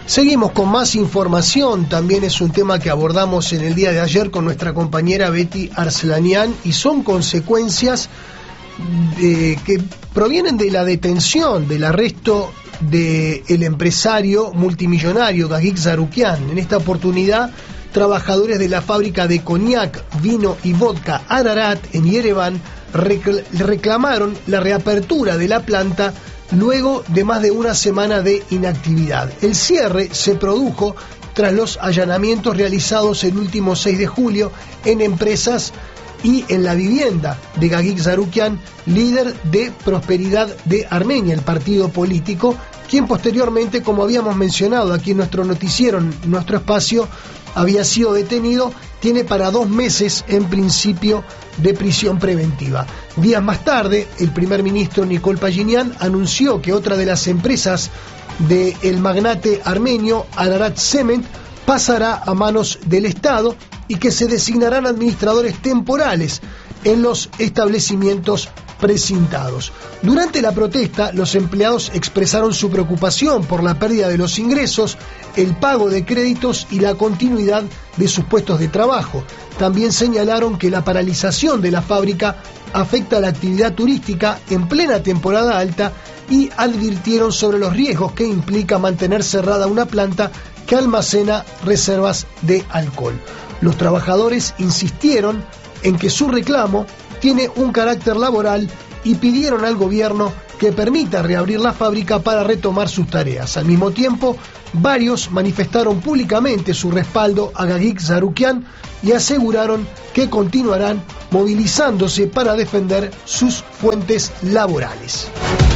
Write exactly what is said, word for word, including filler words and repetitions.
Seguimos con más información, también es un tema que abordamos en el día de ayer con nuestra compañera Betty Arslanian y son consecuencias de, que provienen de la detención, del arresto del empresario multimillonario Gagik Tsarukyan. En esta oportunidad, trabajadores de la fábrica de coñac, vino y vodka Ararat en Yerevan recl- reclamaron la reapertura de la planta luego de más de una semana de inactividad. El cierre se produjo tras los allanamientos realizados el último seis de julio en empresas y en la vivienda de Gagik Tsarukyan, líder de Prosperidad de Armenia, el partido político, quien posteriormente, como habíamos mencionado aquí en nuestro noticiero, en nuestro espacio, había sido detenido, tiene para dos meses en principio de prisión preventiva. Días más tarde, el primer ministro Nikol Pashinyan anunció que otra de las empresas del magnate armenio, Ararat Cement, pasará a manos del Estado y que se designarán administradores temporales en los establecimientos precintados. Durante la protesta, los empleados expresaron su preocupación por la pérdida de los ingresos, el pago de créditos y la continuidad de sus puestos de trabajo. También señalaron que la paralización de la fábrica afecta a la actividad turística en plena temporada alta y advirtieron sobre los riesgos que implica mantener cerrada una planta que almacena reservas de alcohol. Los trabajadores insistieron en que su reclamo tiene un carácter laboral y pidieron al gobierno que permita reabrir la fábrica para retomar sus tareas. Al mismo tiempo, varios manifestaron públicamente su respaldo a Gagik Tsarukyan y aseguraron que continuarán movilizándose para defender sus fuentes laborales.